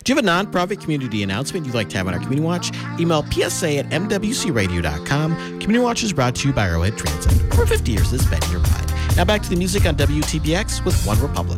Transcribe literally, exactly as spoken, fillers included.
Do you have a nonprofit community announcement you'd like to have on our Community Watch? Email p s a at m w c radio dot com. Community Watch is brought to you by Arrowhead Transit. For fifty years, this has been your ride. Now back to the music on W T B X with One Republic.